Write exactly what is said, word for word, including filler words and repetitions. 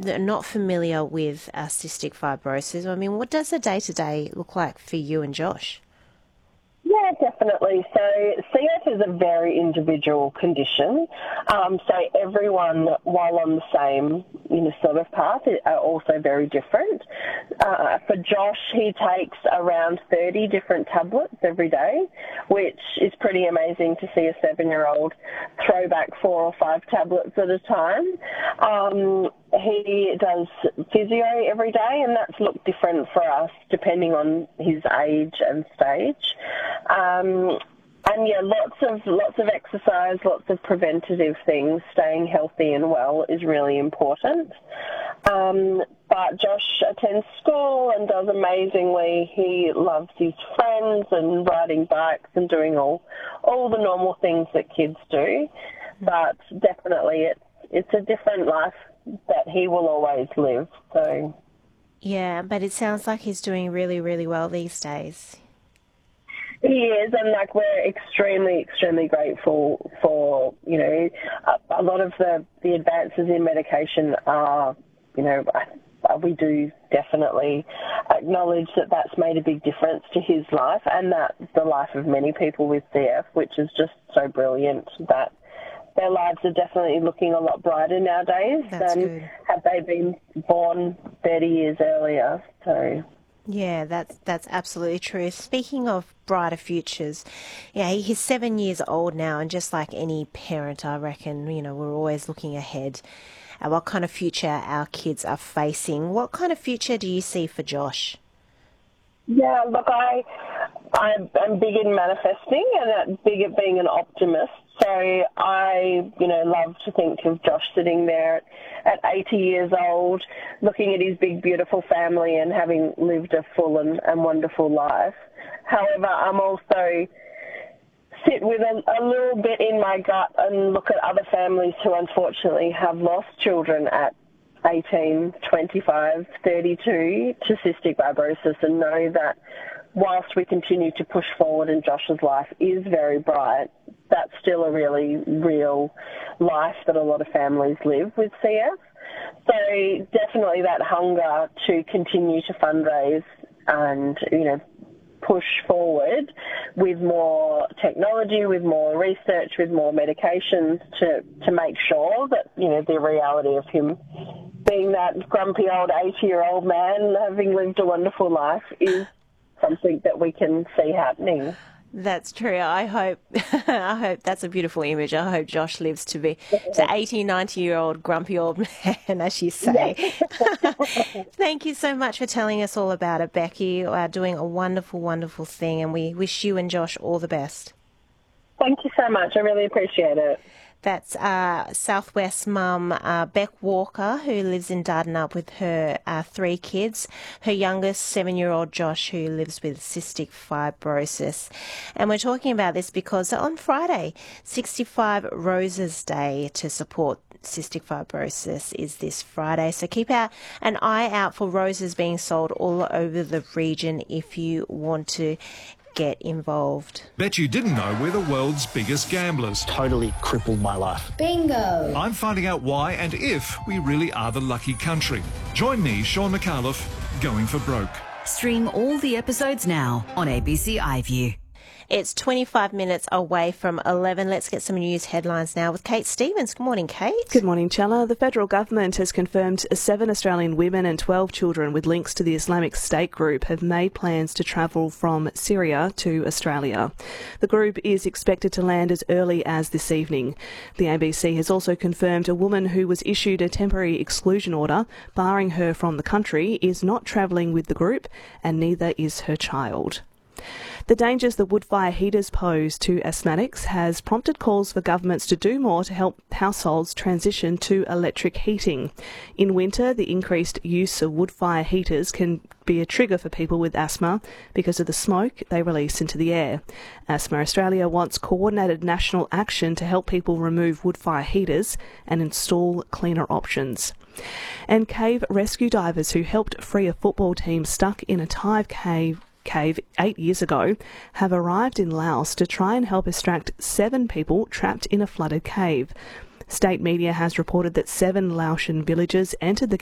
that are not familiar with uh, cystic fibrosis, I mean, what does a day-to-day look like for you and Josh? Yeah, definitely. So C F is a very individual condition. Um, so everyone, while on the same you know, sort of path, are also very different. Uh, for Josh, he takes around thirty different tablets every day, which is pretty amazing to see a seven-year-old throw back four or five tablets at a time. Um, he does physio every day, and that's looked different for us depending on his age and stage. Um, and yeah, lots of lots of exercise, lots of preventative things. Staying healthy and well is really important. Um, but Josh attends school and does amazingly. He loves his friends and riding bikes and doing all all the normal things that kids do. But definitely, it's it's a different life that he will always live. So yeah, but it sounds like he's doing really, really well these days. He is, and like we're extremely, extremely grateful for, you know, a, a lot of the, the advances in medication are, you know, we do definitely acknowledge that that's made a big difference to his life and that the life of many people with C F, which is just so brilliant that their lives are definitely looking a lot brighter nowadays That's than good. had they been born thirty years earlier. So yeah, that's that's absolutely true. Speaking of brighter futures, yeah, he, he's seven years old now, and just like any parent, I reckon, you know, we're always looking ahead at what kind of future our kids are facing. What kind of future do you see for Josh? Yeah, look, I, I'm, I'm big in manifesting and big at being an optimist. So I, you know, love to think of Josh sitting there at eighty years old, looking at his big, beautiful family and having lived a full and, and wonderful life. However, I'm also sit with a, a little bit in my gut and look at other families who unfortunately have lost children at eighteen, twenty-five, thirty-two to cystic fibrosis, and know that whilst we continue to push forward and Josh's life is very bright, that's still a really real life that a lot of families live with C F. So definitely that hunger to continue to fundraise and, you know, push forward with more technology, with more research, with more medications to, to make sure that, you know, the reality of him being that grumpy old eighty-year-old man having lived a wonderful life is something that we can see happening. That's true. I hope I hope that's a beautiful image. I hope Josh lives to be the eighty, ninety-year-old grumpy old man, as you say. Thank you so much for telling us all about it, Becky. You are doing a wonderful, wonderful thing, and we wish you and Josh all the best. Thank you so much. I really appreciate it. That's uh, Southwest mum uh, Beck Walker, who lives in Dardanup with her uh, three kids, her youngest seven-year-old Josh, who lives with cystic fibrosis. And we're talking about this because on Friday, sixty-five Roses Day to support cystic fibrosis is this Friday. So keep out an eye out for roses being sold all over the region if you want to get involved. Bet you didn't know we're the world's biggest gamblers. Totally crippled my life. Bingo! I'm finding out why and if we really are the lucky country. Join me, Sean McAuliffe, going for broke. Stream all the episodes now on A B C iView. It's twenty-five minutes away from eleven. Let's get some news headlines now with Kate Stevens. Good morning, Kate. Good morning, Chella. The federal government has confirmed seven Australian women and twelve children with links to the Islamic State group have made plans to travel from Syria to Australia. The group is expected to land as early as this evening. The A B C has also confirmed a woman who was issued a temporary exclusion order barring her from the country is not travelling with the group, and neither is her child. The dangers that wood fire heaters pose to asthmatics has prompted calls for governments to do more to help households transition to electric heating. In winter, the increased use of wood fire heaters can be a trigger for people with asthma because of the smoke they release into the air. Asthma Australia wants coordinated national action to help people remove wood fire heaters and install cleaner options. And cave rescue divers who helped free a football team stuck in a Thai cave cave eight years ago have arrived in Laos to try and help extract seven people trapped in a flooded cave. State media has reported that seven Laotian villagers entered the